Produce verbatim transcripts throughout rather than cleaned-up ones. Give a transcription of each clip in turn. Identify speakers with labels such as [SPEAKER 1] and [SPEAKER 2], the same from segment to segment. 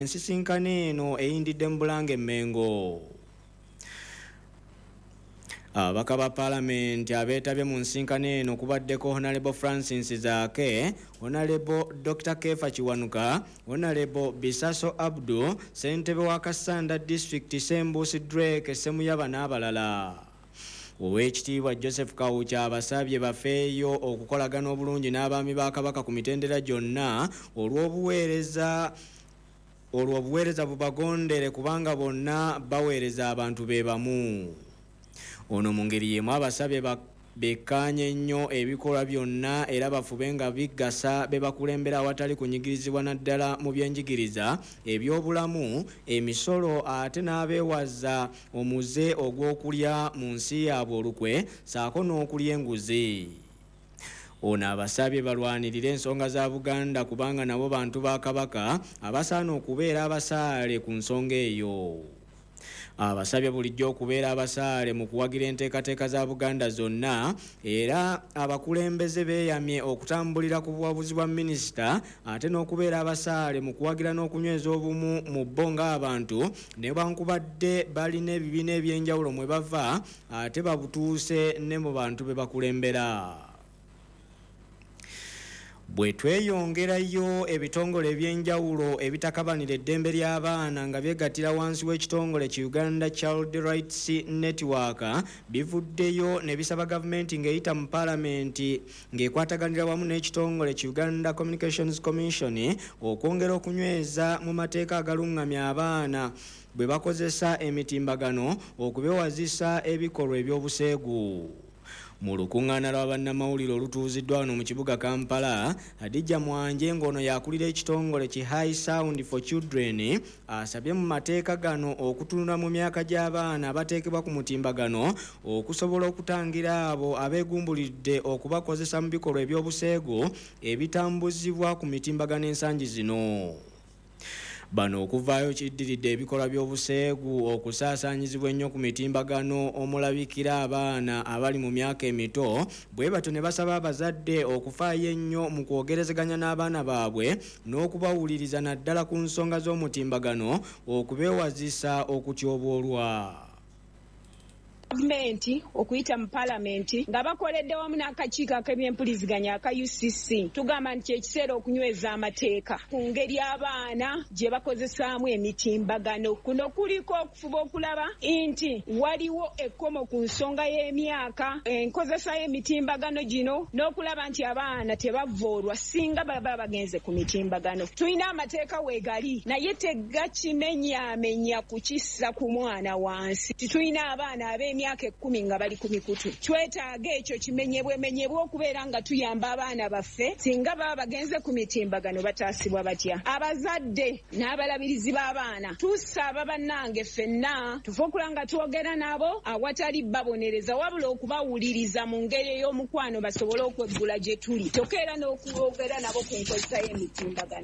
[SPEAKER 1] ensisinkano eno eyindidde mu Bulange Mengo. Ababaka ba Parliament abeetabye mu nsinkano eno kubaddeko Honorable Francis Zaake, Honorable Doctor Kefa Kiwanuka, Honorable Bisaso Abdu, Ssentebe wa Kassanda District Sembusi Drake Semuyaba n'abalala. Oweekitiibwa Joseph Kawuki abasabye bafeeyo okukolagana obulungi n'abaami ba Kabaka ku mitendera gyonna olw'obuweereza olw'obuweereza bubagondere kubanga bonna baweereza abantu be bamu. Ono mu ngeri y'emu abasabye bekkaanye nnyo ebikolwa byonna era bafube nga biggasa be bakulembera awatali kunyigirizibwa naddala mu byenjigiriza, ebyobulamu, emisolo ate n'abeewaza omuze ogw'okulya mu nsi yaabwe olukwe saako n'okulya enguzi. Ono abasabye balwanirire ensonga za Buganda kubanga nabo bantu ba Kabaka abasaana okubeera abasaale ku nsonga eyo. Abasabye bulijjo okubeera abasaale mu kuwagira enteekateeka za Buganda zonna era abakulembeze beeyamye okutambulira ku buwabuzi bwa minisita ate n'okubeera abasaale mu kuwagira n'okunyweza obumu mu bo ng'abantu newankubadde balina ebibiina eby'enjawulo mwe bava ate babutuuse ne mu bantu be bakulembera. Bwe tweyongerayo ebitongole eby'enjawulo ebitakabanira eddembe ly'abaana nga byegattira wansi w'ekitongole ki Uganda Child Rights Network bivuddeyo ne bisaba gavumenti ng'eyita mu Paalamenti ng'ekwataganira wamu n'ekitongole ki Uganda Communications Commission okwongera okunyweza mu mateeka agalungamya abaana bwe bakozesa emitimbagano okubewazisa ebikolwa eby'obuseegu. Mu lukuŋŋaana lwa bannamawulire olutuuziddwa wano mu kibuga Kampala, Hadija Mwanje ng'ono yakulira ekitongole ki High Sound for Children asabye mu mateeka gano okutunula mu myaka gy'abaana abateekebwa ku mutimbagano okusobola okutangira abo abeegumbulidde okubakozesa mu bikolwa eby'obuseegu ebitambuzibwa ku mitimbagano ensangi zino. Bano okuvaayo kiddiridde ebikolwa by'obuseegu okusaasaanyizibwa ennyo ku mitimbagano omulabikira abaana abali mu myaka emito, bwe batyo ne basaba abazadde okufaayo ennyo mu kwogerezeganya n'abaana baabwe n'okubawuliriza naddala ku nsonga z'omutimbagano okubeewazisa okutyoboolwa.
[SPEAKER 2] Gavumenti okuyita mu Paalamenti nga bakoledde wamu n'akakiiko ak'ebyempuliziganya aka U C C tugamba nti ekiseera okunyweza amateeka ku ngeri abaana gye bakozesaamu emitimbagano. Kuno kuliko okufuba okulaba nti waliwo ekkomo ku nsonga y'emyaka enkozesa y'emitimbagano gino n'okulaba nti abaana tebavoolwa singa baba bagenze ku mitimbagano. Tulina amateeka weegali naye tegakimenyaamenya kukissa ku mwana wansi. Tulina abaana ab'emyaka myaka ekkumi nga bali ku mikutu. Twetaaga ekyo kimenyebwemenyebwe okubeera nga tuyamba abaana baffe singa baba bagenze ku mitimbagano bataasibwa batya. Abazadde n'abalabirizi b'abaana tusaba bannange ffenna tufe okulaba nga twogera nabo awatali babonereza wabula okubawuliriza mu ngeri ey'omukwano basobole okweggula gye tuli. Tokeera n'okwogera nabo ku nkozesa y'emitimbagano.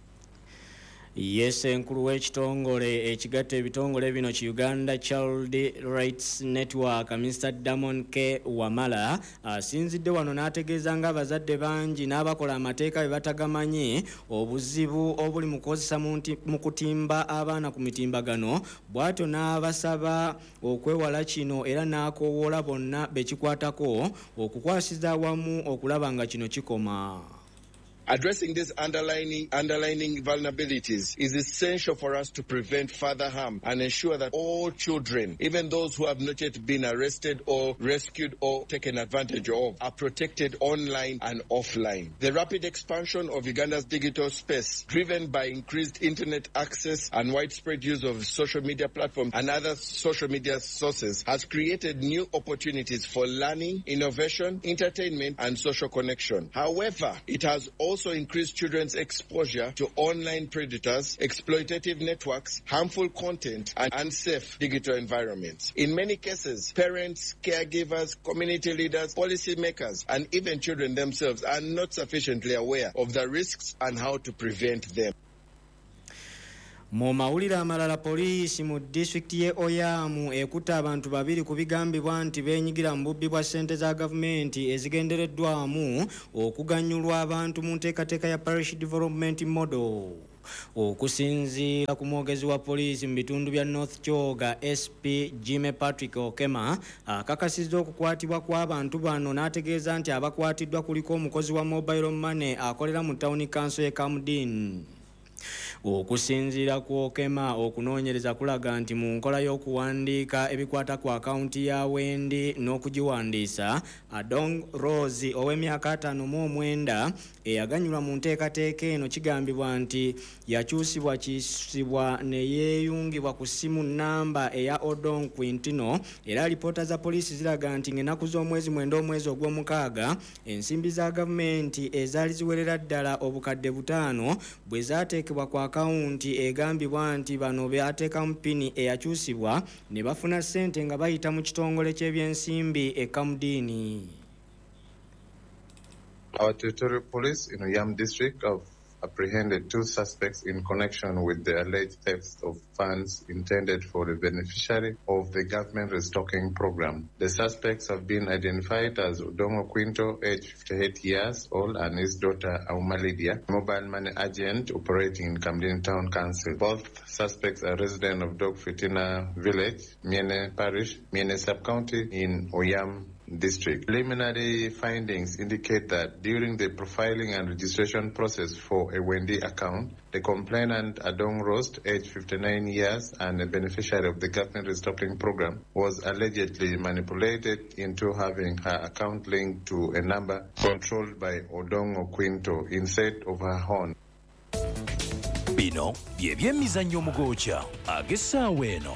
[SPEAKER 1] Yes, enkulu w'ekitongole ekigatta ebitongole bino ki Uganda Child Rights Network Mister Damon K. Wamala asinzidde wano n'ategeeza nga abazadde bangi n'abakola amateeka be batagamanyi obuzibu obuli mu kukozesa mu kutimba abaana ku mitimbagano, bw'atyo n'abasaba okwewala kino era n'akoowoola bonna bekikwatako okukwasiza awamu okulaba nga kino kikoma.
[SPEAKER 3] Addressing these underlying, underlining vulnerabilities is essential for us to prevent further harm and ensure that all children, even those who have not yet been arrested or rescued or taken advantage of, are protected online and offline. The rapid expansion of Uganda's digital space, driven by increased internet access and widespread use of social media platforms and other social media sources, has created new opportunities for learning, innovation, entertainment, and social connection. However, it has also also increase children's exposure to online predators, exploitative networks, harmful content, and unsafe digital environments. In many cases, parents, caregivers, community leaders, policymakers, and even children themselves are not sufficiently aware of the risks and how to prevent them.
[SPEAKER 1] Mu mawulire amalala poliisi mu disitulikiti y'e Oyamu ekutte abantu babiri ku bigambibwa nti beenyigira mu bubbi bwa ssente za gavumenti ezigendereddwamu okuganyulwa abantu mu nteekateeka ya Parish Development Model. Okusinziira ku mwogezi wa poliisi mu bitundu bya North Kyoga S P Jimmy Patrick Okema akakasizza okukwatibwa kw'abantu bano n'ategeeza nti abakwatiddwa kuliko omukozi wa mobile money akolera mu town council e Kamudin. Okusinziira ku Okema okunoonyereza kulaga nti mu nkola y'okuwandiika ebikwata ku akaunti ya Wendi n'okugiwandiisa Adong Rose ow'emyaka ataano mu omwenda eyaganyulwa mu nteekateeka eno kigambibwa nti yakyusibwa kisibwa ne yeeyungibwa ku ssimu nnamba eya Odong Quintino era alipoota za poliisi ziraga nti ng'ennaku z'omwezi mwenda omwezi ogw'omukaaga ensimbi za gavumenti ezaali ziwerera ddala obukadde butaano bwe zaateekebwa ku akawunti egambibwa nti bano byateekamu pini eyakyusibwa ne bafuna ssente nga bayita mu kitongole ky'ebyensimbi e Kamudini.
[SPEAKER 4] Our territorial police in Oyam district have apprehended two suspects in connection with the alleged theft of funds intended for the beneficiary of the government restocking program. The suspects have been identified as Odongo Quinto, age fifty-eight years old, and his daughter Auma Lydia, mobile money agent operating in Kamudin Town Council. Both suspects are residents of Dog Fitina Village, Miene Parish, Miene Sub-County in Oyam District. Preliminary findings indicate that during the profiling and registration process for a Wendy account, the complainant Adong Rost, age fifty-nine years and a beneficiary of the government restocking program, was allegedly manipulated into having her account linked to a number controlled by Odongo Quinto instead of her own.
[SPEAKER 5] Bino bye by'emizannyo mugookya ag'essaawa eno.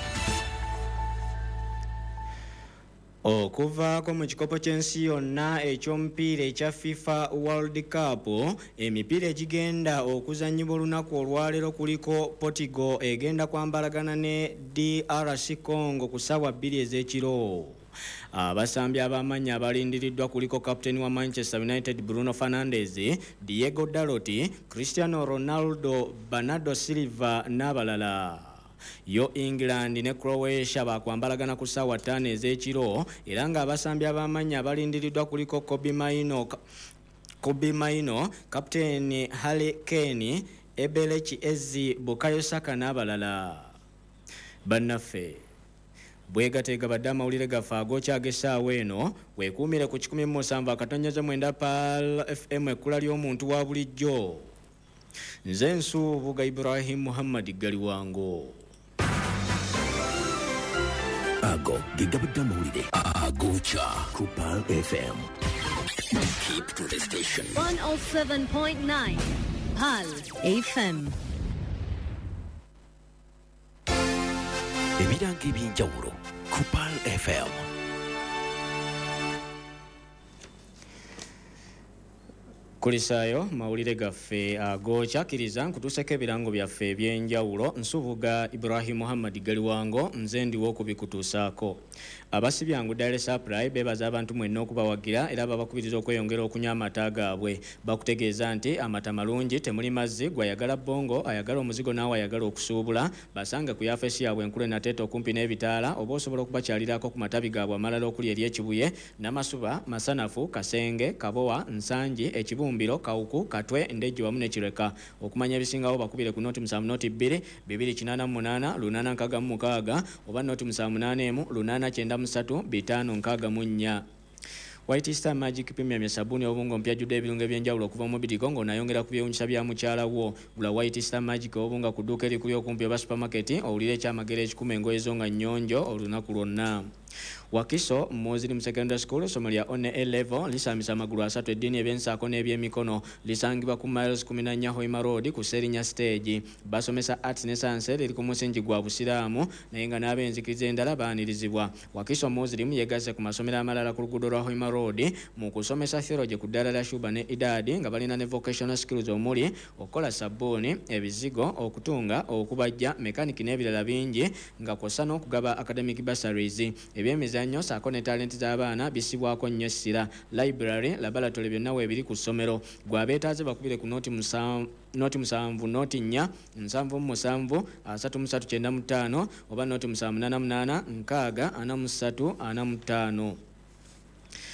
[SPEAKER 1] Okuvaako mu kikopo ky'ensi yonna eky'omupiira ekya FIFA World Cup emipiira egigenda okuzannyibwa olunaku olwaleero kuliko Portugal egenda kwambalagana ne D R C Congo ku ssaawa bbiri ez'ekiro. Abasambi ab'amannya abalindiriddwa kuliko kapiteeni wa Manchester United Bruno Fernandes, Diego Dalot, Cristiano Ronaldo, Bernardo Silva n'abalala. Yo England ne Croatia bakwambalagana ku ssaawa ttaano ez'ekiro era ng'abasambi ab'amannya abalindiriddwa kuliko Kobe Maino, Kobe Maino, kapiteeni Harry Kane, Ebelechi Eze, Bukayo Saka n'abalala. Bannaffe bwegateega badde amawulire gaffe ag'okya ag'essaawa eno weekuumire ku kikumi mu musanvu akatonnyeza mwenda Pal F M ekkula ly'omuntu wa bulijjo. Nze Nsuubuga Ibrahim Muhammad Galiwango.
[SPEAKER 5] Ago gigabadde amawulire ag'okya ku Pal F M. Keep to the station.
[SPEAKER 6] one oh seven point nine Pal F M.
[SPEAKER 5] Ebiranga eby'enjawulo ku Pal F M.
[SPEAKER 1] Kulisaayo mawulire gaffe ag'okyakkiriza nkutuuseko ebirango byaffe eby'enjawulo. Nsubuga Ibrahim Muhammad Galiwango nze ndiwo okubikutuusaako. Abasibyangu Dale Supply beebaza abantu mwenna okubawagira era babakubiriza okweyongera okunywa amata gaabwe. Bakutegeeza nti amata malungi temuli mazzi gwayagala bongo ayagala omuzigo naawe ayagala okusuubula basange ku yafesi yaabwe enkulu enateeta okumpi n'ebitaala oba osobola okubakyalirako ku matabi gaabwe amalala okuli eri ekibuye Namasuba, Masanafu, Kasenge, Kabowa, Nsangi, Ekibumbiro, Kawuku, Katwe, Ndejje wamu ne Kireka. Okumanya ebisingawo bakubire ku noti musanvu noti bbiri bibiri kinaana mu munaana lunaana nkaaga mu mukaaga oba noti musanvu munaana emu lunaana kyenda musatu bitaano nkaaga mu nnya. White Star Magic Premium ya sabuni obungo mpyajudde ebirungo ebyenjawulo okuva mu bidiko ng'onayongera ku byewunyisa bya mukyala wo. Gula White Star Magic obunga ku dduuka erikuli okumpi oba supermarket owulire ekyamagero ekikumi engoye zo nga nnyonjo olunaku lwonna. Wakiso Mozili mu secondary school somo lya one A level lisambisa amagulu asatu eddiini eby'ensaako n'ebyemikono lisangibwa ku miles kumi na nnya Hoima Road ku Serinya stage. Basomesa arts ne science liri ku musingi gwa busiraamu naye nga n'ab'enzikiriza endala baanirizibwa. Wakiso Mozili yeegasse ku masomero amalala ku luguudo lwa Hoima Road mu kusomesa theology ku ddala lya Shuba ne Idadi nga balina ne vocational skills omuli okukola sabbuuni, ebizigo, okutunga, okubajja, mekaniki n'ebirala bingi nga kw'ossa n'okugaba academic bursaries. Ebyemizannyo saako ne talenti z'abaana bisibwako nnyo essira. Library, laboratory byonna weebiri ku ssomero. Gwe abeetaaze bakubire ku noti musanvu noti musanvu noti nnya nsanvu mu musanvu asatu mu ssatu kyenda mu ttaano oba noti musanvu munaana munaana nkaaga ana mu ssatu ana mu ttaano.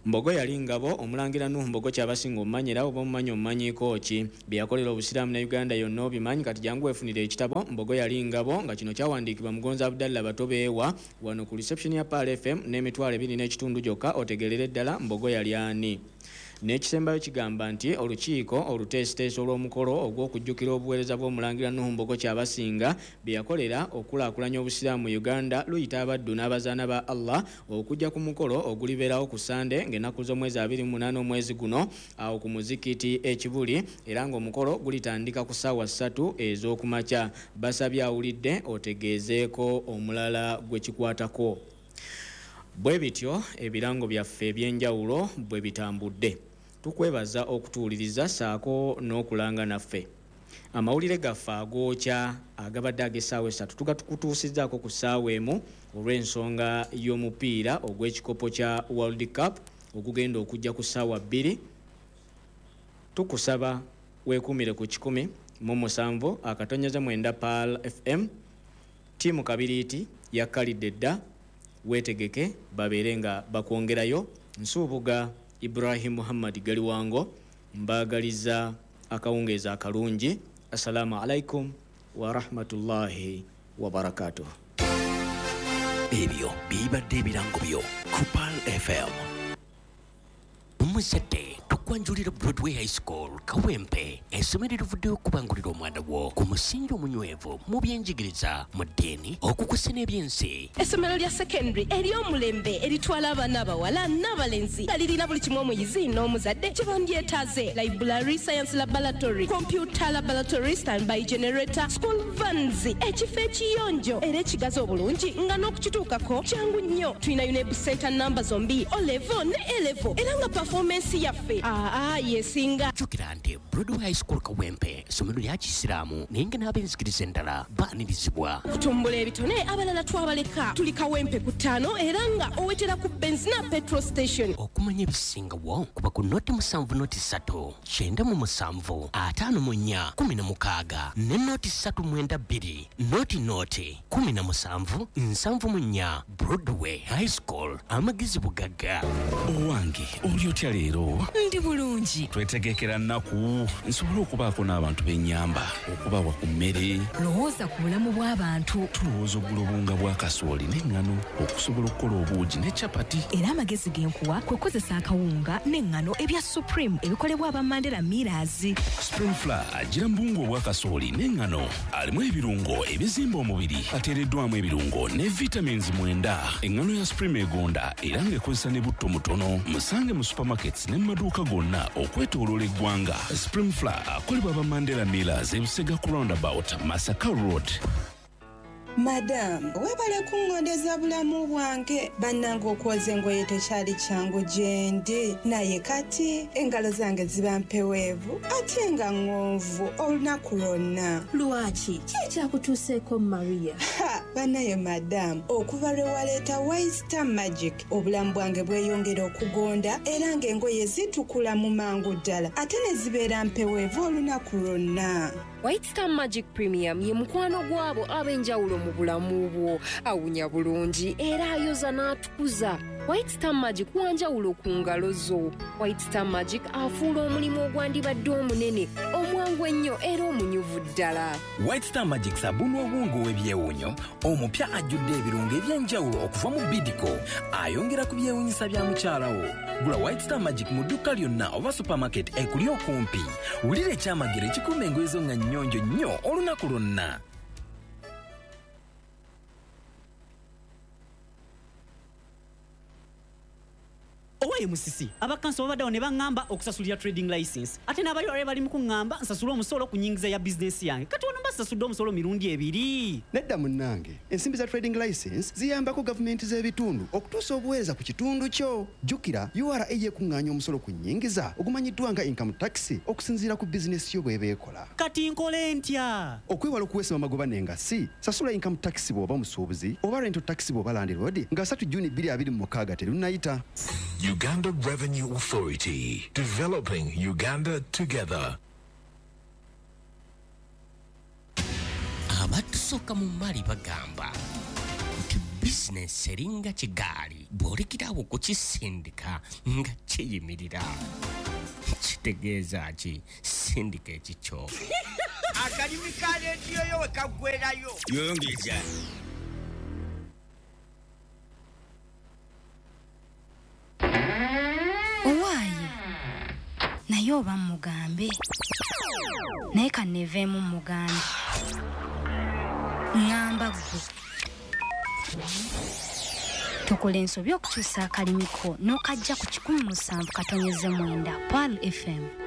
[SPEAKER 1] Mbogo yali ngabo omulangira Nuhu Mbogo kyabasinga omumanyira oba omumanyi omumanyiiko ki byakolera obusiraamu ne Uganda yonna obimanyi kati jangu efunire ekitabo Mbogo yali ngabo nga kino kyawandiikibwa Mugonza Abdallah Batobeewa wano ku reception ya Pal F M n'emitwalo ebiri n'ekitundu gyokka otegerere ddala Mbogo yali ani. N'ekisembayo kigamba nti olukiiko oluteesiteesi olw'omukolo ogw'okujjukira obuweereza bw'omulangira Nuhu Mbogo kyabasinga bye yakolera okulaakulanya obusiraamu mu Uganda luyita abaddu n'abazaana ba Allah okujja ku mukolo ogulibeerawo ku Sande ng'ennaku z'omwezi abiri mu munaana omwezi guno awo ku muzikiti ekibuli era ng'omukolo gulitandika ku ssaawa ssatu ez'okumakya. Basabye awulidde otegeezeeko omulala gwe kikwatako. Bwe bityo ebirango byaffe eby'enjawulo bwe bitambudde. Tukwebaza okutuuliriza saako n'okulanga naffe. Amawulire gaffe agookya agabadde ag'essaawa essatu tugatukutuusizzaako ku ssaawa emu olw'ensonga y'omupiira ogw'ekikopo kya World Cup ogugenda okujja ku ssaawa bbiri. Tukusaba weekuumire ku kikumi mu musanvu akatonnyeza mwenda Pal F M ttiimu kabiriiti yakkalidde dda weetegeke babeere nga bakwongerayo. Nsuubuga Ibrahim Muhammad Galiwango mbaagaliza akawungeeza akalungi. Assalamu alaikum wa rahmatullahi wa barakatuh.
[SPEAKER 5] Ebyo bibadde ebirango byo ku Pal F M. Umusete tukwanjulira Broadway High School Kawempe essomero erivuddeyo okubangulira omwana wo ku musingi omunywevu mu byenjigiriza mu ddiini okukusa n'ebyensi.
[SPEAKER 7] Essomero lya secondary ery'omulembe eritwala abaana abawala n'abalenzi nga lirina buli kimu omuyizi n'omuzadde kye bandyetaaze: library, science laboratory, computer laboratory, standby generator, school vans, ekifo ekiyonjo era ekigazi obulungi nga n'okukituukako kyangu nnyo. Tulina UNEB center namba zombi O level ne A level era nga performance yaffe aa yesinga.
[SPEAKER 5] Jjukira nti Broadway High School Kawempe essomero lya Kisiraamu naye nga n'ab'enzikiriza endala baanirizibwa.
[SPEAKER 7] Okutumbula ebitone abalala twabaleka. Tuli Kawempe ku ttaano era nga owetera ku benzina petrol station.
[SPEAKER 5] Okumanya ebisingawo kuba ku noti musanvu noti ssatu kyenda mu musanvu ataano mu nnya kumi na mukaaga ne noti ssatu mwenda bbiri noti noti kumi na musanvu nsanvu mu nnya. Broadway High School amagezi bugagga.
[SPEAKER 8] Owange oli otya leero?
[SPEAKER 9] Ndi bulungi.
[SPEAKER 8] Twetegekera nnaku nsobola okubaako n'abantu b'ennyamba okubawa ku mmere.
[SPEAKER 9] Lowooza ku bulamu bw'abantu.
[SPEAKER 8] Tulowooza oggula obunga bwa kasooli n'eŋŋano okusobola okukola obuugi ne capati.
[SPEAKER 9] Era amagezi genkuwa kwe kukozesa akawunga n'eŋŋano ebya Supreme ebikolebwa aba Mandela Millers.
[SPEAKER 8] Spring Flour agira mbungu obwa kasooli n'eŋŋano alimu ebirungo ebizimba omubiri ateereddwamu ebirungo ne vitamins mwenda. Eŋŋano ya Supreme egonda era ng'ekozesa ne butto mutono. Musange mu supermarkets ne mu maduuka gonna okwetooloola eggwanga. Spring Flour akolebwa aba Mandela Millers e Busega ku roundabout Masaka Road.
[SPEAKER 10] Madam, webale kungondeza bulamu bwange. Bannange okwoza engoye tekyali kyangu gyendi naye kati engalo zange ziba mpeweevu ate nga ŋŋonvu olunaku lwonna.
[SPEAKER 11] Lwaki? Ki ekyakutuuseeko Maria?
[SPEAKER 10] Ha, banaye madam, okuva lwe waleeta White Star Magic obulamu bwange bweyongera okugonda era ng'engoye zitukula mu mangu ddala ate ne zibeera mpeweevu olunaku lwonna.
[SPEAKER 11] White Star Magic Premium ye mukwano gwabo ab'enjawulo mu bulamu bwo. Awunya bulungi era ayoza n'atukuza. White Star Magic wanjawulo ku ngalo zo. White Star Magic afuula omulimu ogwandibadde omunene omwangu ennyo era omunyuvu ddala.
[SPEAKER 12] White Star Magic sabuni obwongo w'ebyewunyo omupya ajjudde ebirungo eby'enjawulo okuva mu Bidco ayongera ku byewunyisa bya mukyala wo. Gula White Star Magic mu dduuka lyonna oba supermarket ekuli okumpi. Wulira ekyamagero ekikuuma engoye zo nga nnyonjo nnyo olunaku lwonna.
[SPEAKER 13] Owaye musisi abakansi babaddewo ne baŋŋamba okusasulira trading license ate n'abayolale bali mu kuŋŋamba nsasula omusolo ku nnyingiza ya bizinesi yange kati ono mbasasudde omusolo mirundi ebiri.
[SPEAKER 14] Nedda munnange, ensimbi za trading license ziyambako gavumenti z'ebitundu okutuusa obuweereza ku kitundu kyo. Jjukira U R A yeekuŋŋaanya omusolo ku nnyingiza ogumanyiddwa nga income tax okusinziira ku bizinesi yo bw'eba ekola.
[SPEAKER 13] Kati nkole ntya?
[SPEAKER 14] Okwewala okuweesa amagoba n'engassi, sasula income tax bw'oba musuubuzi oba rental tax bw'oba landlord nga ssatu Juni bbiri abiri mu mukaaga terunnayita.
[SPEAKER 15] Uganda Revenue Authority, developing Uganda together.
[SPEAKER 5] Abatusooka mu mali bagamba nti bizinesi eringa kigaali bw'olikirawo kukisindika nga kiyimirira kitegeeza ki sindika ekikyo
[SPEAKER 16] akalimi ka leediyo yo we kaggwerayo yongeza
[SPEAKER 17] owaaye naye oba mugambe naye kaneeveemu mugambe ŋŋamba ggwe tukola ensobi okukyusa akalimi ko n'okajja ku kikumi musanvu katonyeze mwenda P A L F M.